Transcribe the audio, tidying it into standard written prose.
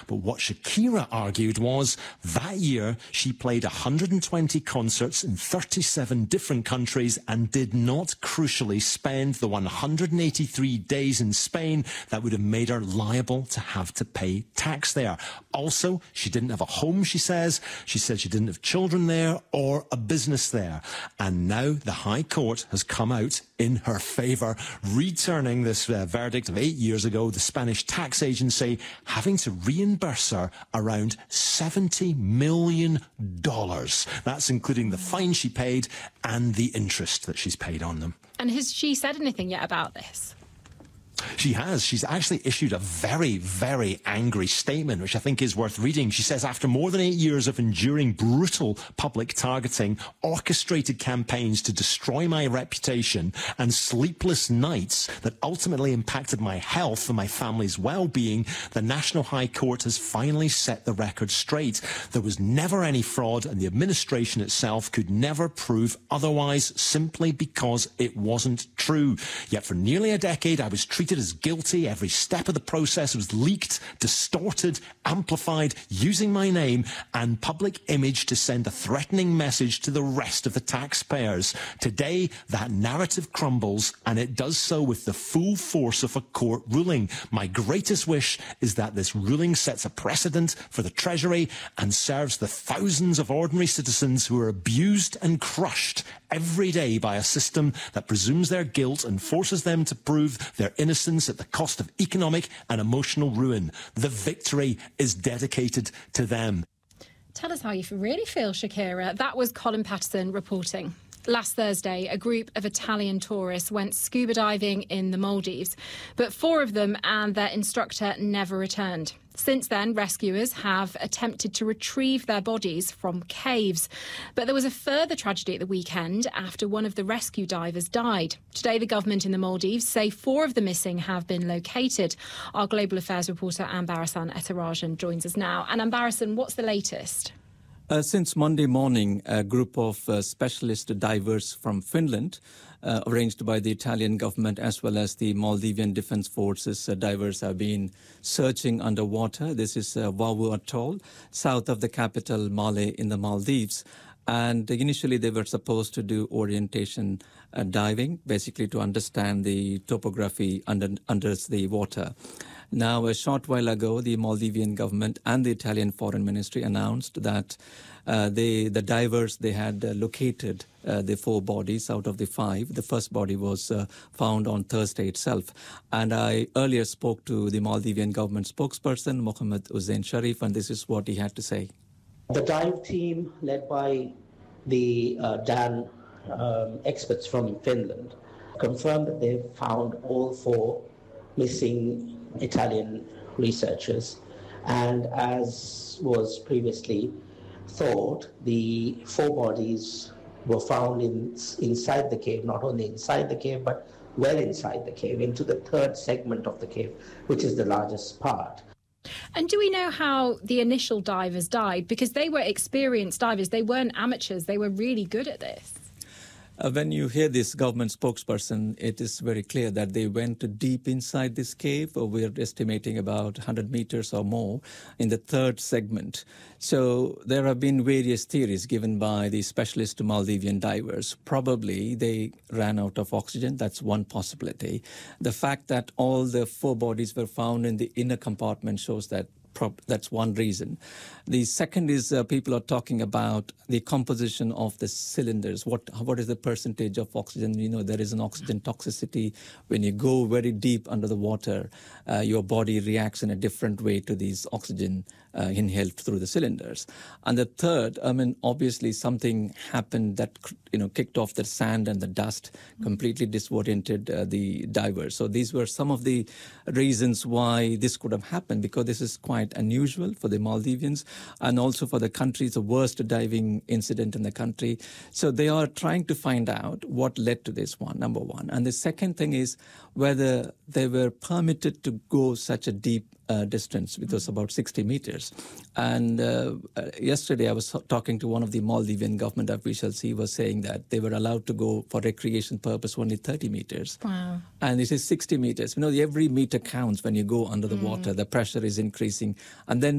But what Shakira argued was that year she played 120 concerts in 37 different countries and did not crucially spend the 183 days in Spain that would have made her liable to have to pay tax there. Also, she didn't have a home, she says. She said she didn't have children there or a business there. And now the High Court has come out in her favour, returning this verdict of 8 years ago, the Spanish tax agency having to reimburse her around $70 million. That's including the fine she paid and the interest that she's paid on them. And has she said anything yet about this? She has. She's actually issued a very, very angry statement, which I think is worth reading. She says, after more than 8 years of enduring brutal public targeting, orchestrated campaigns to destroy my reputation, and sleepless nights that ultimately impacted my health and my family's well-being, the National High Court has finally set the record straight. There was never any fraud, and the administration itself could never prove otherwise, simply because it wasn't true. Yet for nearly a decade, I was treated as guilty. Every step of the process was leaked, distorted, amplified, using my name and public image to send a threatening message to the rest of the taxpayers. Today, that narrative crumbles, and it does so with the full force of a court ruling. My greatest wish is that this ruling sets a precedent for the Treasury and serves the thousands of ordinary citizens who are abused and crushed every day by a system that presumes their guilt and forces them to prove their innocence at the cost of economic and emotional ruin. The victory is dedicated to them. Tell us how you really feel, Shakira. That was Colin Patterson reporting. Last Thursday, a group of Italian tourists went scuba diving in the Maldives, but 4 of them and their instructor never returned. Since then, rescuers have attempted to retrieve their bodies from caves. But there was a further tragedy at the weekend after one of the rescue divers died. Today, the government in the Maldives say 4 of the missing have been located. Our global affairs reporter, Anbarasan Ethirajan, joins us now. And Anbarasan, what's the latest? Since Monday morning, a group of specialist divers from Finland, arranged by the Italian government as well as the Maldivian Defence Forces, divers have been searching underwater. This is Vavu Atoll, south of the capital Male in the Maldives. And initially they were supposed to do orientation diving, basically to understand the topography under the water. Now, a short while ago, the Maldivian government and the Italian Foreign Ministry announced that the divers, they had located the 4 bodies out of the 5. The first body was found on Thursday itself. And I earlier spoke to the Maldivian government spokesperson, Mohammed Hussein Sharif, and this is what he had to say. The dive team, led by the DAN experts from Finland, confirmed that they've found all 4 missing Italian researchers. And as was previously thought, the 4 bodies were found inside the cave, not only inside the cave, but well inside the cave, into the 3rd segment of the cave, which is the largest part. And do we know how the initial divers died? Because they were experienced divers. They weren't amateurs. They were really good at this. When you hear this government spokesperson, it is very clear that they went deep inside this cave. We're estimating about 100 meters or more in the 3rd segment. So there have been various theories given by the specialist Maldivian divers. Probably they ran out of oxygen. That's one possibility. The fact that all the 4 bodies were found in the inner compartment shows that that's one reason. The second is people are talking about the composition of the cylinders. What is the percentage of oxygen? You know, there is an oxygen toxicity. When you go very deep under the water, your body reacts in a different way to these oxygen inhaled through the cylinders. And the third, obviously something happened that, kicked off the sand and the dust, completely disoriented the divers. So these were some of the reasons why this could have happened, because this is quite unusual for the Maldivians and also for the country. It's the worst diving incident in the country. So they are trying to find out what led to this one, number one. And the second thing is whether they were permitted to go such a deep distance, which was about 60 meters. And yesterday I was talking to one of the Maldivian government officials. He was saying that they were allowed to go for recreation purpose only 30 meters. Wow. And this is 60 meters. Every meter counts when you go under the water. The pressure is increasing. And then